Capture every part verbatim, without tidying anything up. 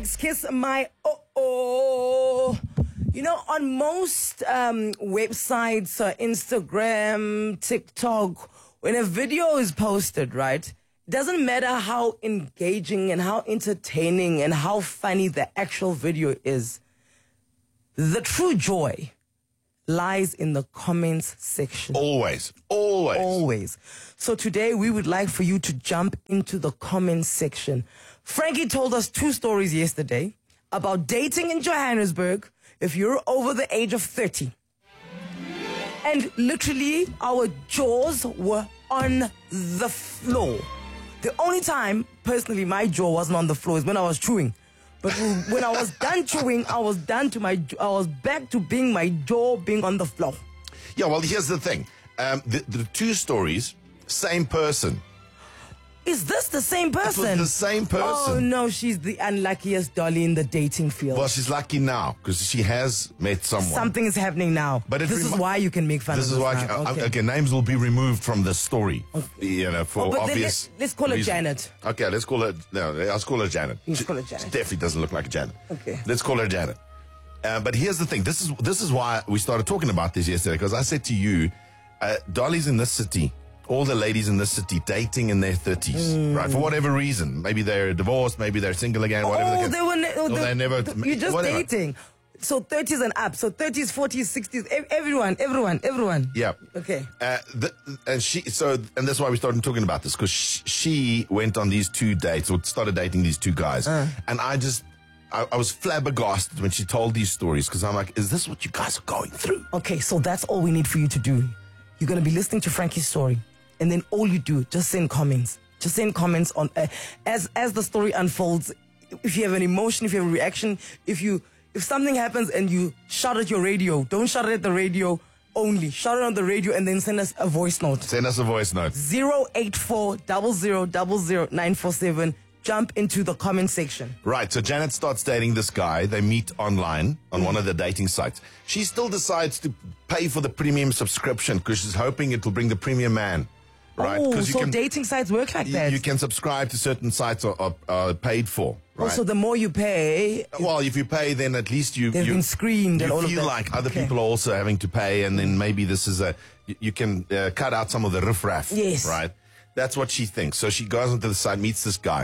Kiss my oh oh. You know, on most um, websites, uh, Instagram, TikTok, when a video is posted, right, it doesn't matter how engaging and how entertaining and how funny the actual video is. The true joy lies in the comments section. Always, always. Always. So today we would like for you to jump into the comments section. Frankie told us two stories yesterday about dating in Johannesburg if you're over the age of thirty. And literally our jaws were on the floor. The only time, personally, my jaw wasn't on the floor is when I was chewing. But when I was done chewing, I was done to my, I was back to being my jaw being on the floor. Yeah, well, here's the thing. Um, the, the two stories, same person. Is this the same person? It was the same person. Oh, no, she's the unluckiest dolly in the dating field. Well, she's lucky now because she has met someone. Something is happening now. But this is why you can make fun this of This is why, now. I, okay. okay, names will be removed from the story, okay. you know, for oh, but obvious let, Let's call her reasons. Janet. Okay, let's call her, no, let's call her Janet. Let's she, call her Janet. She definitely doesn't look like a Janet. Okay. Let's call her Janet. Uh, but here's the thing. This is, this is why we started talking about this yesterday, because I said to you, uh, dollies in this city, all the ladies in this city dating in their thirties, mm. right? For whatever reason. Maybe they're divorced, maybe they're single again, whatever. Oh, they, can, they were ne- or they, they're never. You're just whatever. dating. So thirties and up. So thirties, forties, sixties, everyone, everyone, everyone. Yeah. Okay. Uh, the, and she, so, and that's why we started talking about this, because she, she went on these two dates, or started dating these two guys. Uh. And I just, I, I was flabbergasted when she told these stories, because I'm like, is this what you guys are going through? Okay, so that's all we need for you to do. You're going to be listening to Frankie's story. And then all you do, just send comments. Just send comments on uh, as as the story unfolds. If you have an emotion, if you have a reaction, if you if something happens and you shout at your radio, don't shout it at the radio only. Shout it on the radio and then send us a voice note. Send us a voice note. zero eight four zero zero zero zero nine four seven. Jump into the comment section. Right, so Janet starts dating this guy. They meet online on mm. one of the dating sites. She still decides to pay for the premium subscription because she's hoping it will bring the premium man. Right? Oh, you so can, dating sites work like you, that? You can subscribe to certain sites are, are, are paid for. Right? Oh, so the more you pay... Well, if you pay, then at least you... They've you, been screened you and all of that. You feel like other okay. people are also having to pay, and then maybe this is a... You, you can uh, cut out some of the riffraff. Yes. Right? That's what she thinks. So she goes onto the site, meets this guy.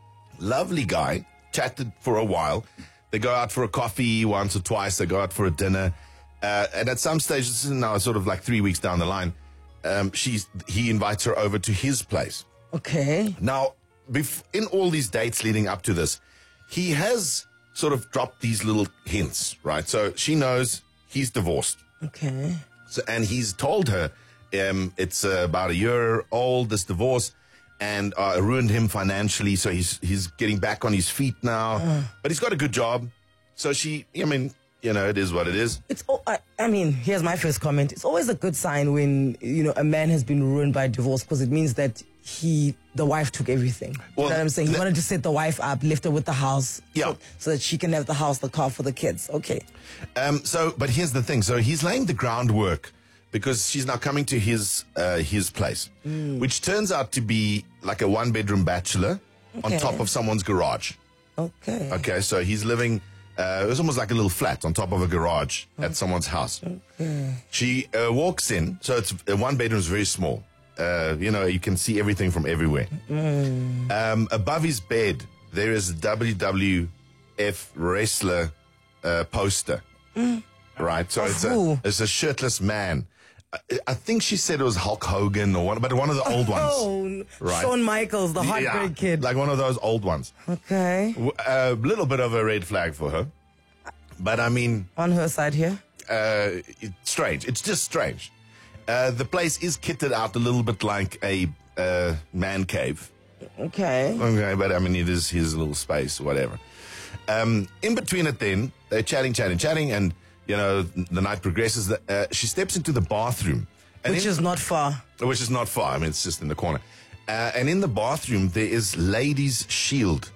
Lovely guy. Chatted for a while. They go out for a coffee once or twice. They go out for a dinner. Uh, and at some stage, this is now sort of like three weeks down the line, Um, she's, he invites her over to his place. Okay. Now, bef- in all these dates leading up to this, he has sort of dropped these little hints, right? So she knows he's divorced. Okay. So, and he's told her um, it's uh, about a year old, this divorce, and uh, ruined him financially. So he's he's getting back on his feet now. Uh. But he's got a good job. So she, I mean... You know, it is what it is. It's. Oh, I, I mean, here's my first comment. It's always a good sign when, you know, a man has been ruined by divorce because it means that he, the wife took everything. Well, you know what I'm saying? He th- wanted to set the wife up, left her with the house. Yeah. So, so that she can have the house, the car for the kids. Okay. Um. So, but here's the thing. So he's laying the groundwork because she's now coming to his, uh, his place, mm. which turns out to be like a one-bedroom bachelor okay. on top of someone's garage. Okay. Okay. So he's living... Uh, it was almost like a little flat on top of a garage oh. at someone's house. Okay. She uh, walks in, so it's uh, one bedroom is very small. Uh, you know, you can see everything from everywhere. Mm. Um, above his bed, there is a W W F wrestler uh, poster. Mm. Right, so of it's who? a it's a shirtless man. I, I think she said it was Hulk Hogan or one, but one of the old ones. Oh, right? Shawn Michaels, the Heartbreak yeah, Kid. Like one of those old ones. Okay. A little bit of a red flag for her. But I mean... On her side here? Uh, it's strange. It's just strange. Uh, the place is kitted out a little bit like a uh, man cave. Okay. Okay, but I mean, it is his little space, whatever. Um, in between it then, they're chatting, chatting, chatting, and... You know, the night progresses. Uh, she steps into the bathroom. And which in, is not far. Which is not far. I mean, it's just in the corner. Uh, and in the bathroom, there is Ladies' Shield.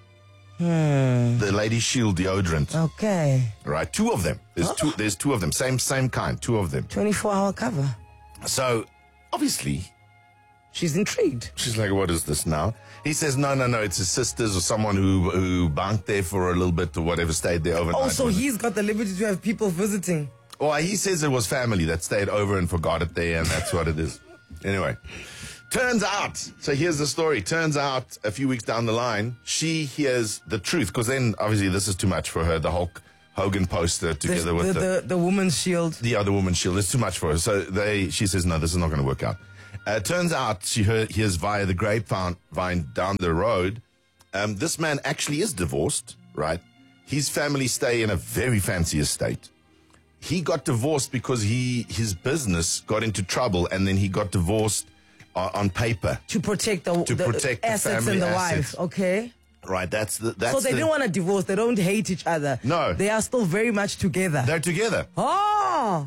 Hmm. The Ladies' Shield deodorant. Okay. Right, two of them. There's oh. two. There's two of them. Same, same kind. Two of them. twenty-four hour cover. So, obviously, she's intrigued. She's like, what is this now? He says, no, no, no, it's his sisters or someone who who banked there for a little bit or whatever, stayed there overnight. Oh, so he's got the liberty to have people visiting. Well, he says it was family that stayed over and forgot it there, and that's what it is. Anyway, turns out, so here's the story. Turns out a few weeks down the line, she hears the truth, because then obviously this is too much for her, the Hulk Hogan poster together the, with the, the, the, the woman's shield. the other woman's shield. It's too much for her. So they, she says, no, this is not going to work out. Uh, turns out she heard, hears via the grapevine vine down the road, um, this man actually is divorced, right? His family stay in a very fancy estate. He got divorced because he his business got into trouble, and then he got divorced uh, on paper. To protect the, To the protect the assets family and the assets. wife. Okay. Right, that's the... That's So they the, didn't want to divorce. They don't hate each other. No. They are still very much together. They're together. Oh!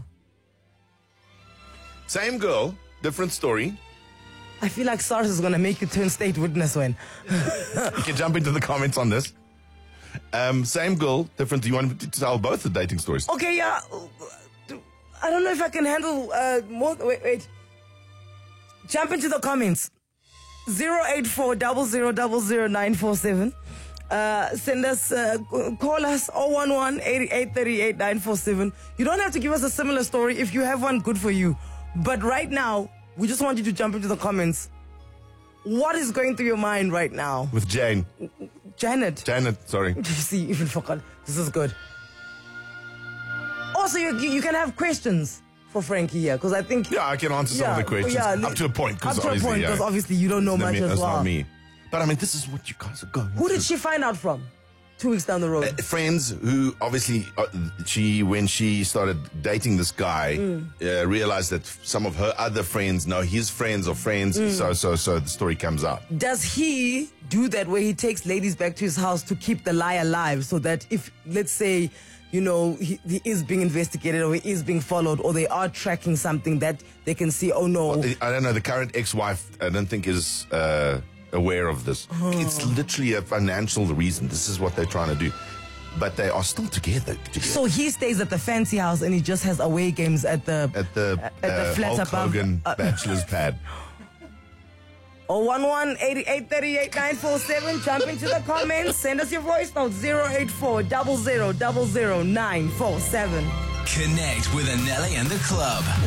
Same girl, different story. I feel like SARS is going to make you turn state witness when. You can jump into the comments on this. Um, same girl, different... Do you want me to tell both the dating stories? Okay, yeah. I don't know if I can handle uh, more. Wait, wait. Jump into the comments. zero eight four zero zero zero zero nine four seven. Uh, send us, uh, call us oh one one, eight eight three eight, nine four seven. You don't have to give us a similar story. If you have one, good for you. But right now, we just want you to jump into the comments. What is going through your mind right now? With Jane. Janet. Janet, sorry. You see, even forgot. This is good. Also, you, you can have questions for Frankie here, because I think... Yeah, I can answer some Yeah, of the questions. yeah, up to a point, because Up to a obviously... point, yeah, because obviously you don't know it's not much me- as That's well. not me. But I mean, this is what you guys are going Who did through. she find out from? Two weeks down the road. Uh, friends who obviously uh, she when she started dating this guy Mm. uh, realized that some of her other friends know his friends or friends, Mm. so so so the story comes out. Does he do that where he takes ladies back to his house to keep the lie alive, so that if, let's say, you know, he, he is being investigated or he is being followed or they are tracking something, that they can see, oh no. I don't know, the current ex-wife I don't think is uh, aware of this. Oh. It's literally a financial reason. This is what they're trying to do, but they are still together. together. So he stays at the fancy house and he just has away games at the at the, at the uh, flat Hulk above. Hogan Uh, bachelor's pad. oh one one, eight eight three eight, nine four seven. Jump into the comments. Send us your voice note. zero eight four zero zero zero zero nine four seven. Connect with Anelli and the club.